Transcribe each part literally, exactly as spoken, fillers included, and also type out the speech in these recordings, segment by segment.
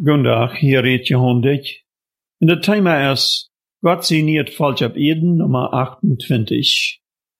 Gundag, hier redt je hondig. En het thema is, God signeert falsch op Eden, nummer achtentwintig.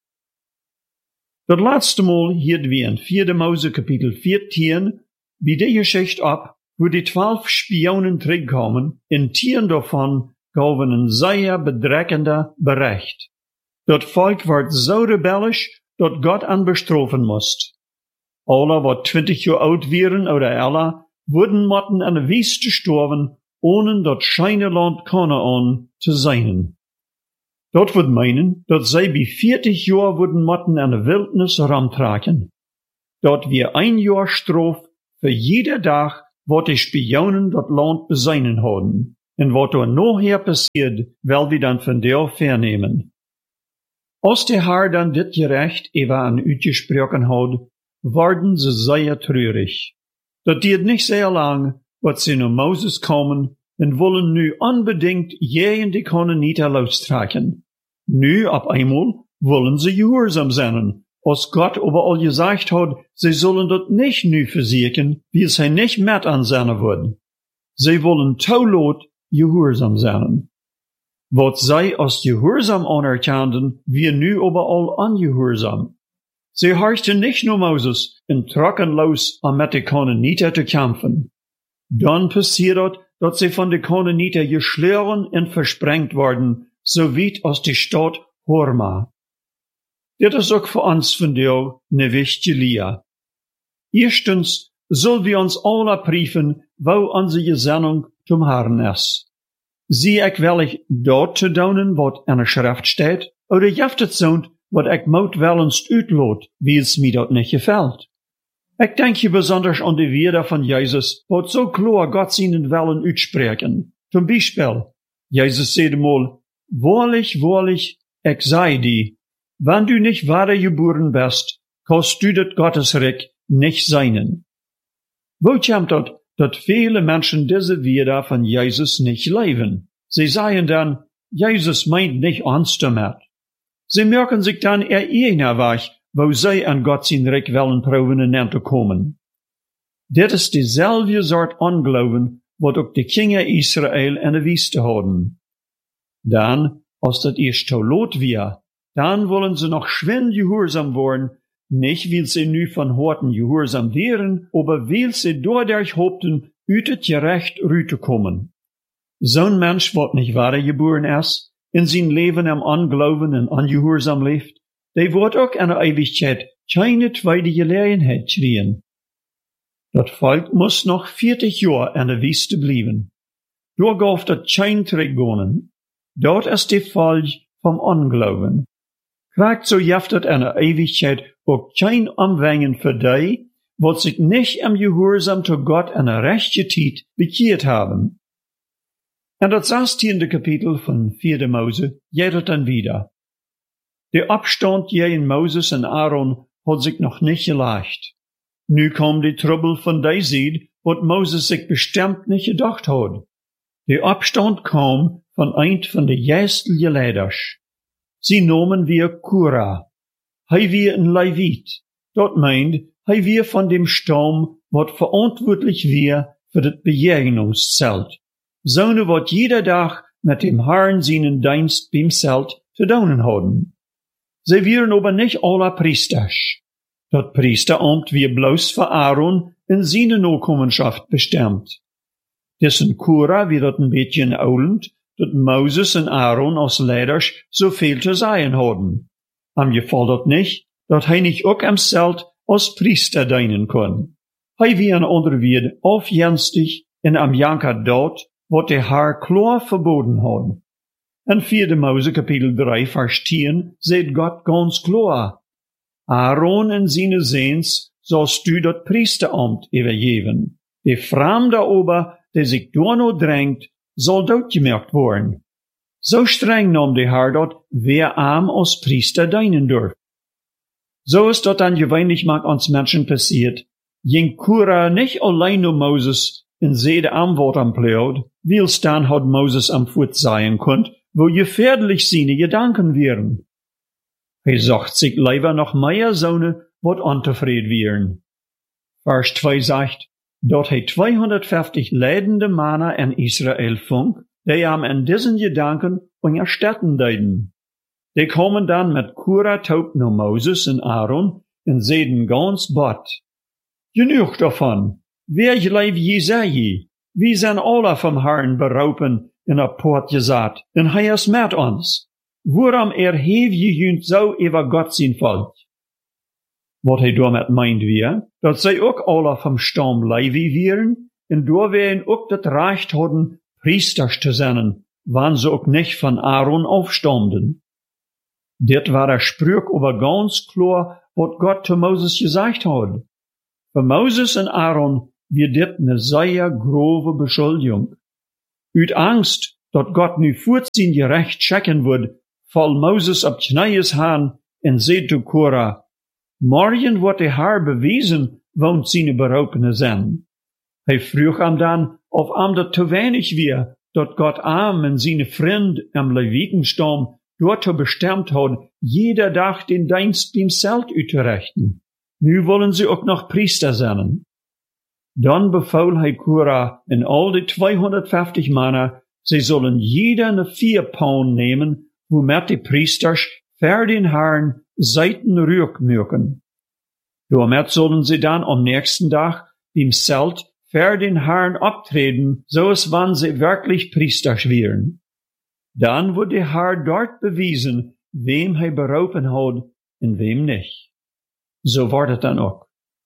Dat laatste Mal hielden wir in vierde Mose Kapitel vierzehn wie die Geschichte ab, wo die zwölf Spionen terugkomen, in tien davon gaven een zeer bedreckender Bericht. Dat Volk werd zo rebellisch, dat Gott anbestrafen moest. Alle wat twintig jaar oud waren oder älter, wurden motten an der Wüste sterben, ohne dat scheine Land Kanaan zu sein. Dat wird meinen, dat zij bij vierzig jaar wurden motten an der Wildnis ramtraken. Dat wir ein Jahr Straf für jeder Tag, wat die Spionen dat Land beseinen hadden. En wat er nachher passiert, wel wir dann von der vernehmen. Als der Herr dann dit gerecht even an uitgesproken had, worden ze sehr treurig. Dat duurt nicht sehr lang, wat sie naar Moses komen en wollen nu unbedingt jeden die Kanaaniter lostraken. Nu op einmal wollen sie gehorsam sein, als Gott überall gesagt hat, sie sollen dat nicht nu versuchen, wie es hij nicht met an sein würden. Sie wollen taulot gehorsam sein. Wat zij als gehorsam anerkannten, wir nu überall ungehorsam. Sie horchten nicht nur Moses und trocken los, um mit den Kanaaniter zu kämpfen. Dann passiert, dass sie von den Kanaaniter geschlagen und versprengt worden, so weit aus der Stadt Horma. Das ist auch für uns von der eine wichtige Lehre. Erstens sollen wir uns alle prüfen, wo unsere Gesinnung zum Herrn ist. Sie ich wellig dort zu tun, was in der Schrift steht, oder jeft het so, wat ik moet wellens uitlaat, wie es mir dat nicht gefällt. Ik denk hier besonders an die Worte von Jesus, wat so klar Gott seinen Willen uitspreken. Zum Beispiel, Jesus sagte mal, wahrlich, wahrlich, ich sei dir, wenn du nicht wiedergeboren bist, kannst du das Gottesreich nicht sein. Wo kommt das, dass viele Menschen diese Worte von Jesus nicht leben? Sie sagen dann, Jesus meint nicht ernst damit. Sie merken sich dann er eigener weg, wo sie an Gott sein Reich wollen proben en te komen. Dit is dezelfde soort ongeloven, wat ook de Kinder Israël in de Wüste hadden. Dan, als dat eerst te laat weer, dan wollen sie noch schwind gehorsam worden, nicht weil sie nu von Horten gehorsam wären, aber weil sie dadurch hoopten, uit het gerecht rüte kommen. Zo'n Mensch, wat nicht wiedergeboren ist, in zijn leven am Unglauben en ongehoorzaam leeft, die wordt ook in de eeuwigheid keine tweede Gelegenheit kriegen. Dat Volk muss noch vierzig jaar in de Wüste blijven. Door gaf dat geen teruggaan. Dat is de Folge vom Unglauben. Krijgt so jeft het in de eeuwigheid ook geen omwengen voor die, wat zich nicht im Gehorsam zu Gott in de rechte tijd bekeerd haben. En dat zestiende Kapitel von vierde Mose geht het dann wieder. Der Abstand gegen Moses en Aaron hat sich noch nicht gelegt. Nu kam die Trouble von der Seite, wat Moses sich bestimmt nicht gedacht hat. Der Abstand kam von ein von de geistlichen Leiders. Sie nomen wir Kura. Hij wir ein Levit. Dat meint, hij wir von dem Stamm, wat verantwortlich wir für das Begegnungszelt. Zonen wat jeder Tag mit dem Herrn seinen Dienst beim Zelt zu tun haben. Sie wären aber nicht alle Priesters. Das Priesteramt wir bloß für Aaron in seine Nachkommenschaft bestimmt. Dessen Kura wird dat ein bisschen oulend, dat Moses und Aaron als Leiders so viel zu sagen haben. Am Gefall dat nicht, dat hij nicht auch am Zelt als Priester dienen kann. Hij wie een ander wird aufjenstig en am Janker dort, wat de Herr klar verboten had. In vierde Mose Kapitel drei Vers tien zegt Gott ganz klar, Aaron en seine Seens sollst du dat Priesteramt übergeben. De Fremde aber, der sich daarno drängt, soll doodgemerkt worden. So streng nam de Herr dat, wer arm als Priester dienen durft. So ist dat dann gewöhnlich mag uns Menschen passiert. Ging Kura nicht allein nur Moses in zede Antwort am Pleod, wils dann hat Moses am Voet sein konnt, wo gefährlich seine Gedanken wären. Hij sagt sich lieber noch mehr Söhne, wat untevreden wären. Vers zwei sagt, dat hij tweehonderdvijftig leidende mannen in Israël vond, die hem in diesen Gedanken onderstetten deiden. Die komen dan met Kora taub naar Moses en Aaron en zeiden ganz bot: Genoeg davon, wer gelijk je zei je, wie zijn alle vom Herrn beroepen en op poort gezet, en hij is met ons. Waarom erheef je junt zo over God zijn volk? Wat hij daarmee meint weer, dat zij ook alle vom Stamm Levi wären, en door wij ook dat recht hadden, priesters te zijn, wanneer ze ook niet van Aaron afstamden. Dit war der Spruch über ganz klar, wat Gott zu Moses gesagt hat. Für Moses en Aaron wird dit eine sehr grove Beschuldigung. Uit Angst, dat Gott nu voort zijn gerecht checken wird, val Moses op knieën aan en zei zu Kora: Morgen wordt de Herr bewezen, woont zijn beroepene zijn. Hij vroeg hem dan, of hem dat te weinig weer, dat Gott am en zijn vriend am Levitenstam dort bestimmt hat, jeder Tag den Dienst beim Zelt uitrichten. Nu wollen sie auch noch Priester sein. Dann befahl hij Kora en all die tweehonderdvijftig Männer, sie sollen jeder eine vier Pound nehmen, womit die Priesters für den Herrn Seiten rückmücken. Damit sollen sie dann am nächsten Tag beim Zelt für den Herrn abtreten, so als wann sie wirklich Priesters wären. Dann wird der Herr dort bewiesen, wem hij beroepen hat en wem nicht. So wordt het dan ook.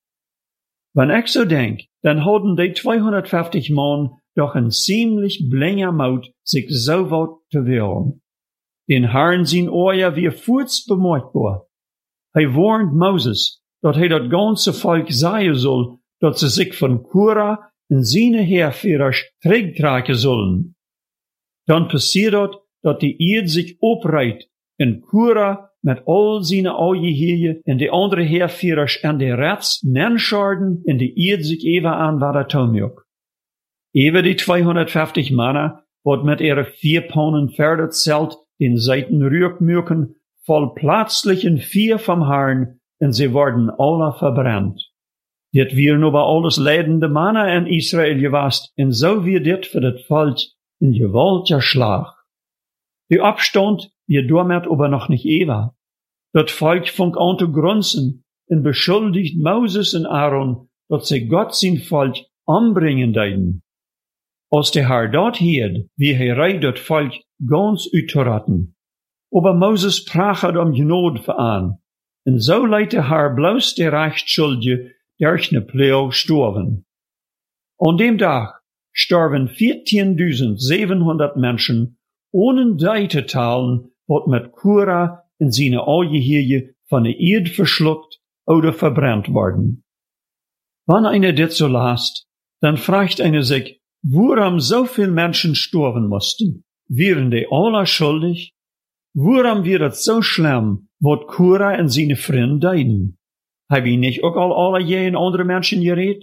Wenn ich so denk, dann hadden die tweehonderdvijftig Mann doch een ziemlich blinger Mut, sich so wat te wehren. Den Herrn zijn oor weer voorts bemerkbaar. Hij warnt Moses, dat hij dat ganze volk zeggen soll, dat ze zich van Kora en zijn heerführers terugtrekken zullen. Dan passiert het dat die Eerd zich oprijdt en Kora met al zijn oude en de andere heerführers en de rats nenscharden en de Eerd zich even aan wat er toemjuk. Even die tweehonderdvijftig mannen, wat met ihre vier Paunen verder zelt, den Seiten rückmücken, voll plötzlichen vier vom Herrn, en sie worden alle verbrannt. Dit wieren aber alles leidende mannen in Israel gewast, en so wie dit für das Volk een gewaltiger Schlag. Die Abstand wird damit aber noch nicht ewa. Das Volk fängt an zu grunzen und beschuldigt Moses und Aaron, dass sie Gott sein Volk anbringen deiden. Als der Herr dort hielt, wie er reit das Volk ganz uitzuretten. Aber Moses prachet um Gnade an, und so leidt der Herr bloß der Rechtsschuldige durch ne Pleog storven. An dem Tag starben vierzehntausendzevenhonderd Menschen, ohne die te talen, wat met Kora en zijn Algeheerje van de Eerd verschluckt oder verbrannt worden. Wann einer dit so last, dann fragt einer sich, warum so viel Menschen sterben mussten. Wären die alle schuldig? Warum wird het so schlimm, wat Kora en zijn vriend deiden? Heb je nicht ook al alle je en andere Menschen geredet?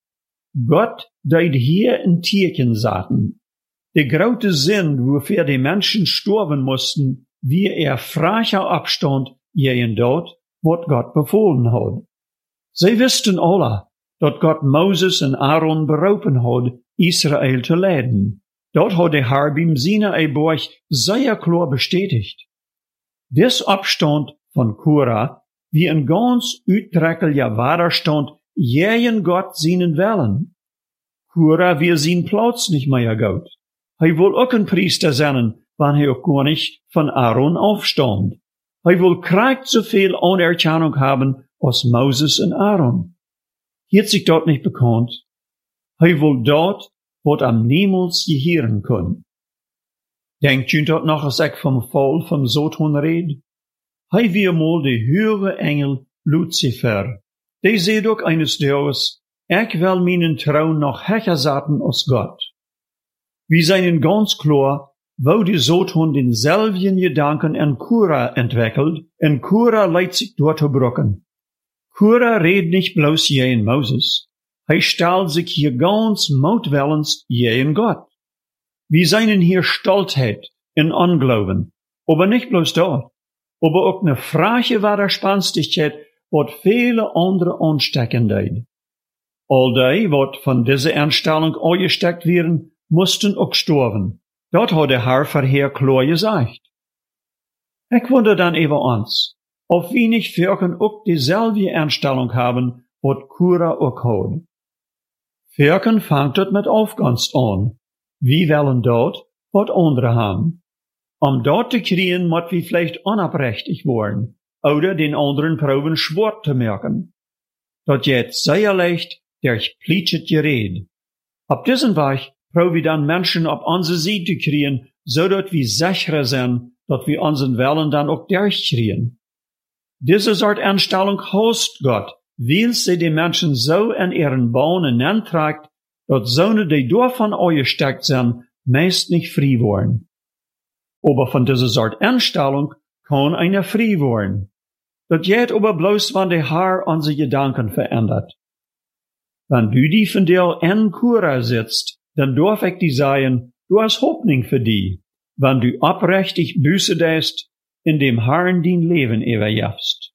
Gott deed hier een teken zaten. De grote zin, wofür die Menschen sterben mussten, wie er fracher Abstand jehen dort, wat Gott befohlen hat. Sie wussten alle, dat Gott Moses en Aaron beroepen had, Israel te leiden. Dort hat der Herr beim Sinai-Berg sehr klar bestätigt. Des Abstand von Kora, wie ein ganz uittrekkeliger Widerstand jehen Gott seinen Wellen. Kora wir sein Platz nicht mehr gut. Hij wil ook een priester zijn, wanneer hij ook gar nicht von Aaron aufstand. Hij wil krijgt zoveel Anerkennung haben als Moses en Aaron. Heeft zich dat niet bekannt. Hij wil dat, wat am niemals gehören kon. Denkt u dat nog als ik vom Fall vom Satan red? Hij wie mal de höhere Engel Lucifer. Die zei ook eines Tages, ik wil meinen Traum noch hecher zaten als Gott. Wir seien ganz klar, wo die Satan denselben Gedanken an Kora entwickelt, en Kora leidt sich dort zu brocken. Kora redt nicht bloß jehen Moses, hij stellt sich hier ganz mutwillens jehen Gott. Wir seien hier Stolzheit en Unglauben, aber nicht bloß dort, aber auch ne freche Widerspenstigkeit, wat viele andere anstecken deed. All die, wat von dieser Anstellung eingesteckt werden, mussten auch sterben. Dat hat der Herr vorher klar gesagt. Ich wundere dann über uns, ob wir nicht Völkern auch dieselbe Anstellung haben, wat Kura auch hat. Völkern fangt het mit Aufgunst an. Wir wollen dort, wat andere haben. Um dort zu kriegen, muss wir vielleicht unabrechtig worden, oder den anderen proben schwor zu merken. Dat geht sehr leicht durch pleitschet Gered. Ab diesem Weg proben wir dann Menschen auf unsere Seite kriegen, so dass wir sicherer sind, dass wir unseren Willen dann auch durchkriegen. Diese Art Anstellung host Gott, weil sie die Menschen so in ihren Bahnen anträgt, dass Söhne, die davon eingesteckt sind, meist nicht frei worden. Aber von dieser Art Anstellung kann einer frei werden. Das geht aber bloß, wenn der Herr unsere Gedanken verändert. Wenn du die von dir in Kura sitzt, dann darf ich dir sagen, du hast Hoffnung für die, wenn du abrechtig Büße däst, in dem Herrn dein Leben überjäfst.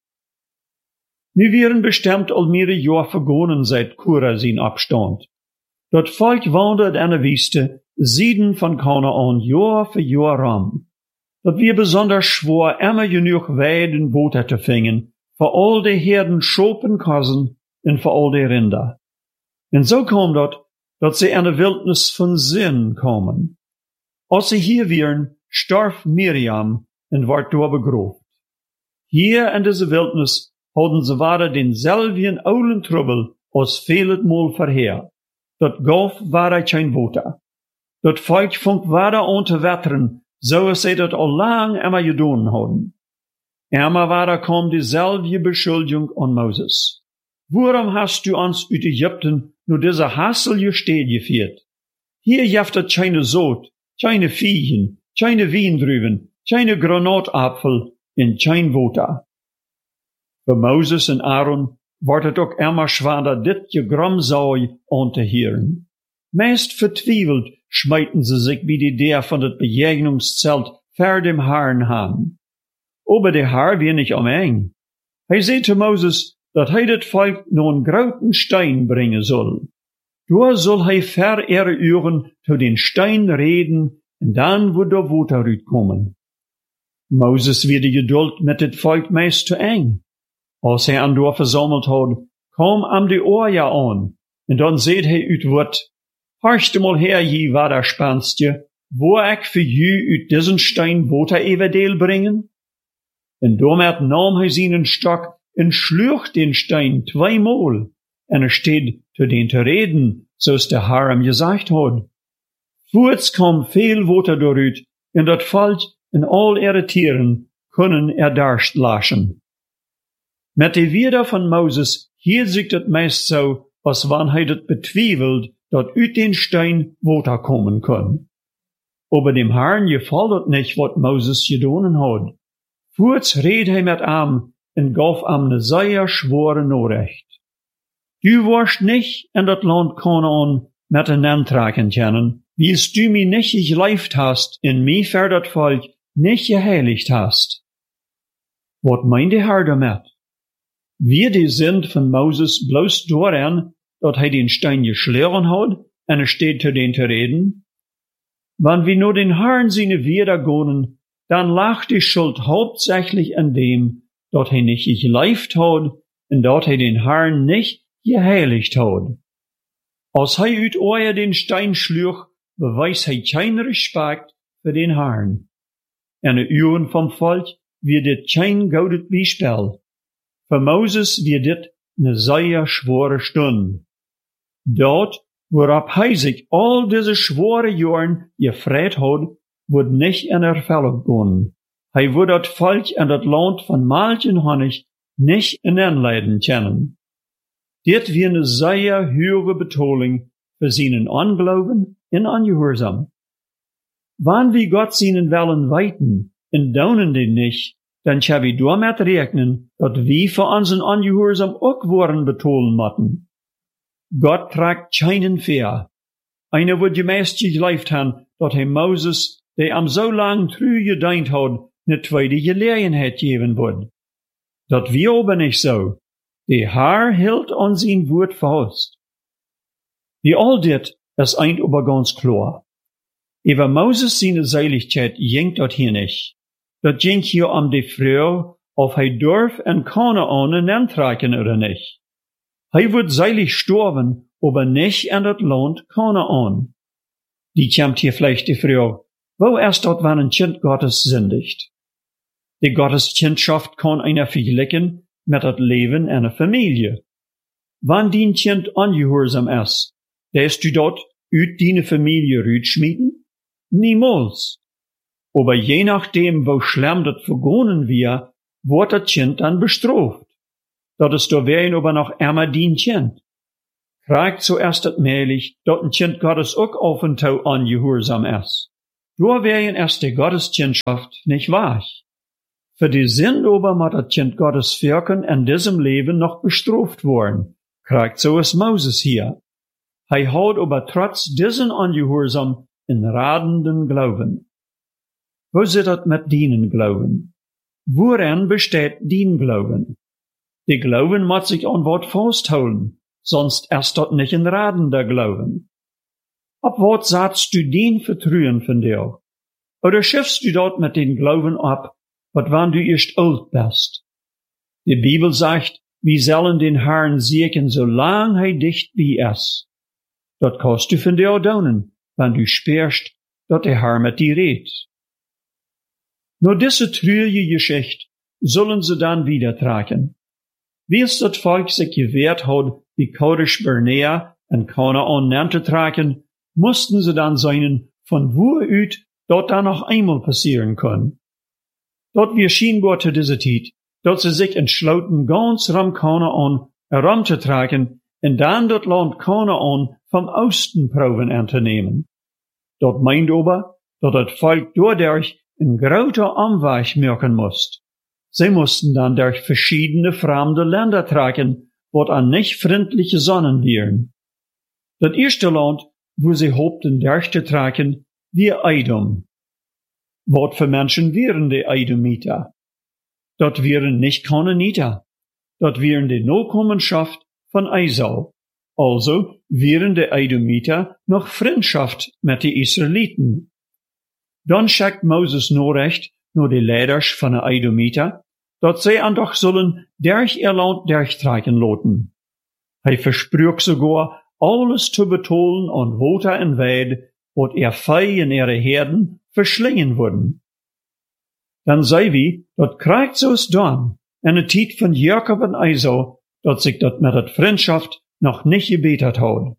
Nu wären bestimmt all mehrere Jahre vergonnen seit Kura sein Abstand. Dat Volk wandert an der Wüste, Süden von Kanaan, Jahr für Jahr ran. Dat wir besonders schwor, immer genug Weiden Boter zu fingen, für all die Herden Schopenkassen und für all die Rinder. Und so kommt dat, dass sie an der Wildnis von Sinn kommen. Als sie hier wären, starb Miriam und ward dort begraben. Hier in dieser Wildnis hadden sie weiter denselben oulen Trouble als vielet Mal vorher. Dat Golf war kein Boter. Dat Volk fängt weiter an zu wettern, so als sie dat al lang immer gedoen hadden. Immer weiter kam dieselbe Beschuldigung an Moses. Warum hast du uns aus Ägypten nur diese hasselige Städte geführt? Hier jaftet keine Sod, keine Viehen, keine Wiendrüben, keine Granatapfel und kein Boter. Für Moses und Aaron wordt het ook immer schwaarder dit Gegromsau an te hören. Meist vertwiebelt schmeiten sie sich wie die der von das Begegnungszelt vor dem Herrn an. Aber der Herr wird nicht umhängen. Hij zei zu Moses, dat hij das Volk nur einen großen Stein bringen soll. Da soll hij vor ihre Ohren zu den Stein reden, und dann wird der Wasser rauskommen. Moses wird die Geduld mit das Volk meist zu eng. Als hij aan door versammeld had, kwam am die Oorja an, en dan zei hij uit wat, harchte mal her, je Waderspanstje, wo ik für je uit diesen Stein Water everdeel bringen? En damit nam hij zijn stok en schlucht den Stein zweimal, en er steht zu den te reden, zoals der Herr ihm gesagt hat. Voorts kwam veel Water doorut, en dat Volk en al ihre Tieren kunnen er darst laschen. Met de Wieder von Moses hielt sich das meist so, als wann hij das betwiebelt, dat uit den Stein Water kommen kann. Aber dem Herrn gefällt het nicht, wat Moses gedonen hat. Voorts reed hij met am en gaf am ne sehr schwore Nachricht. Du warst nicht in dat Land Kanaan met een Antragen kennen, wies du mi nicht geleeft hast, in mi ver dat Volk nicht geheiligt hast. Wat meint der Herr damit? Wir die sind von Moses bloß daran, dat hij den Stein geschlagen hat, en er steht zu den zu reden? Wenn wir nur den Herrn seine Wieder gonen, dann lag die Schuld hauptsächlich an dem, dat hij nicht geleeft hat, en dat hij den Herrn nicht geheiligt hat. Als hij uit euer den Stein schlug, beweist hij kein Respekt für den Herrn. En de Uhren vom Volk wird dit kein goudet Beispiel. Für Moses wird dit ne sehr schwere Stunde. Dort, worauf hij sich all diese schwere Jahren gefreut hat, wird nicht in Erfüllung gehen. Hij wird dat Volk in dat Land von Milch und Honig nicht in Anleiden kennen. Dit wird eine sehr hohe Betonung für seinen Unglauben und Ungehorsam. Wann wir Gott seinen Willen weiten und daunen den nicht, dann kann wir damit rechnen, dass wir für unseren Ungehorsam auch worden betonen müssen. Gott trägt keinen Fehl. Einer wird gemäß gelebt haben, dass er Moses, der am so lang treu gedient hat, eine zweite Gelegenheit geben wird. Das wir aber nicht so. Der Herr hält an sein Wort fest. Wie all dit is eind aber ganz klar. Über Moses seine Seiligkeit jingt dort hier nicht. Dat jingt hier um die Frau, ob hij durf en Kanaan en antrekken oder nicht. Hij wird seilig sterben, aber nicht in dat Land Kanaan. Die kommt hier vielleicht die Frau, wo erst dort wann ein Kind Gottes sündigt. Die Gotteskindschaft kann einer vergleichen mit dat Leben einer Familie. Wann dein Kind ungehorsam ist, lässt du dort ut deine Familie rütschmieden? Niemals. Aber je nachdem, wo schlimm dat vergonnen wir, wird das Kind dann bestraft. Dat ist da wären aber noch immer dein Kind. Kriegt zuerst das Mählich, dat ein Kind Gottes auch auf und zu ungehorsam ist. Da wären erst die Gotteskindschaft nicht wahr. Für die Sinn aber muss das Kind Gottes wirken in diesem Leben noch bestraft worden. Kriegt so ist Moses hier. Hij houdt aber trotz diesen Ungehorsam in radenden Glauben. Wo zit dat mit dienen Glauben? Woran besteht dien Glauben? Die Glauben muss sich an Wort festhalten, sonst erst dort nicht in radender Glauben. Ab Wort sagst du dien Vertrauen von dir? Oder schiffst du dort mit den Glauben ab, wat wann du erst alt bist? Die Bibel sagt, wir sollen den Herrn siegen, solange hij dicht bei ist. Dat kannst du von dir daunen, wenn du spürst, dat der Herr mit dir redet. Nur diese trüge Geschichte sollen sie dann wieder tragen. Wie es das Volk sich gewehrt hat, wie Kadesh Barnea und Kanaan nannte tragen, mussten sie dann sein, von wo ut dort dann noch einmal passieren kann. Dort wir scheinbar zu dieser Zeit, dort sie sich entschlossen, ganz ram Kanaan heranzutragen, und dann das Land Kanaan vom Osten proben anzunehmen. Dort meint aber, dass das Volk dadurch ein großer Umweg merken muss. Sie mussten dann durch verschiedene fremde Länder tragen, wo an nicht freundliche Sonnen wären. Das erste Land, wo sie hofften durchzutragen, war Edom. Was für Menschen wären die Edomiter? Dort wären nicht Kanaaniter. Dort wären die Nachkommenschaft von Esau. Also wären die Edomiter noch Freundschaft mit den Israeliten. Dann schickt Moses nur recht, nur die Leiders von den Edomiter, dass sie an doch sollen durch ihr Land durchtragen lassen. Er versprüht sogar, alles zu betonen und Water und Weid, wat er Vieh in ihre Herden verschlingen würden. Dann sei wie, dat kriegt so es dann, in der Zeit von Jakob und Esau, dat sich dat mit der Freundschaft noch nicht gebetet hat.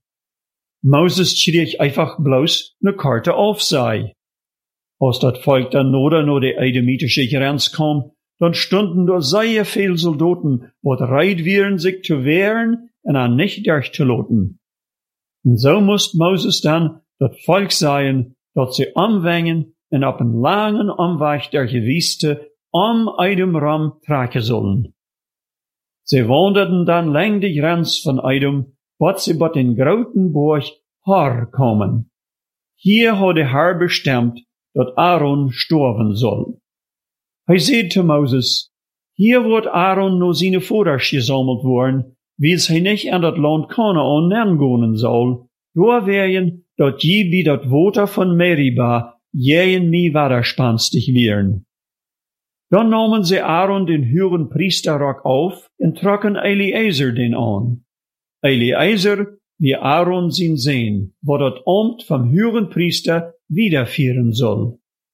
Moses schrieb einfach bloß ne Karte auf sei. Als dat Volk dann oder nur die edomitische Grenze kam, dann stunden da sehr viel Soldaten, wat reit wären, sich zu wehren und an nicht durchzulassen. Und so musste Moses dann dat Volk sein, dat sie umwängen und auf einen langen Umweg der Gewiste um Edom rum tragen sollen. Sie wanderten dann lang die Grenze von Edom, bis sie bei den großen Burg Hor kommen. Hier hat der Herr bestimmt, dass Aaron sterben soll. Er sagt zu Moses, hier wird Aaron nur seine Vaters gesammelt worden, wie es er nicht an das Land Kanaan hergehen soll, da wären, dat je bei dat Water von Meriba jähen mi widerspenstig wären. Dann nahmen sie Aaron den höheren Priesterrock auf und trocken Eliezer den an. Eliezer, wie Aaron sin sehen, wo dat Amt vom höheren Priester wiederführen soll.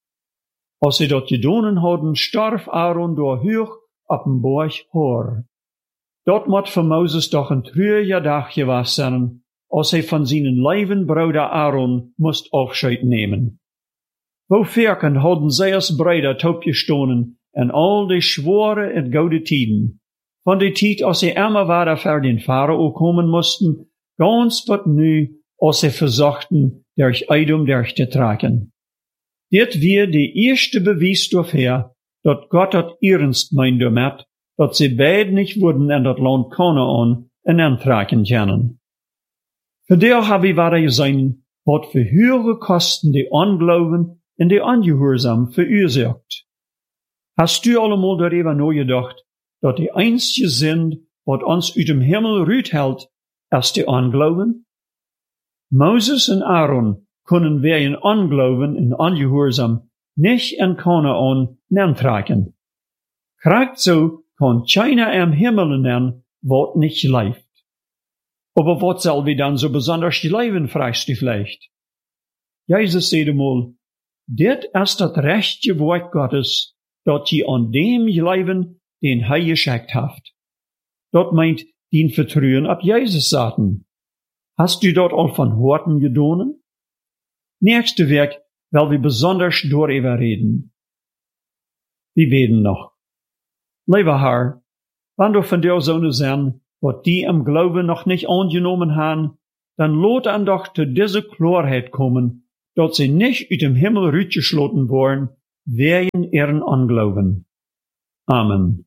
Als sie dat gedonen hadden, starf Aaron door hoch op den Berg Hor. Dort mot für Moses doch ein trüger Tag gewesen sein, als er von seinen lieben Bruder Aaron musst Abschied nehmen. Wo Ferken hadden sie als Brüder taub gestohlen en all die schwere und gute Tiden. Von der Tid, als sie immer weiter für den Pharao kommen mussten, ganz but nu, als sie versuchten, durch Edom durchzutragen. Dit wir die erste Beweis dafür, dass Gott dat ernst meint damit, dass sie beide nicht wurden in das Land Kanaan en antragen können. Für der habe ich weiter gesehen, was für höhere Kosten die Unglauben und die Ungehorsam verursacht. Hast du allemal darüber nachgedacht, dass die einzige sind, was uns aus dem Himmel rüt hält, ist die Unglauben? Moses und Aaron können wegen Unglauben und Ungehorsam nicht in Kanaan neertragen. Kriegt so kann keiner am Himmel nennen, wat nicht leeft. Aber wat soll wir dann so besonders leben, fragst du vielleicht? Jesus sagt einmal, dit ist das rechte Wort Gottes, dat je an dem leben, den er geschickt haft. Dat meint, den Vertrauen ab Jesus saten. Hast du dort all von Horten gedonen? Nächste Werk, weil wir besonders darüber reden. Wir beten noch. Lieber Herr, wenn du von dir Söhne sein, wat die im Glauben noch nicht angenommen haben, dann lot an doch zu dieser Klarheit kommen, dass sie nicht uit dem Himmel rausgeschlossen worden, wegen ihren Unglauben. Amen.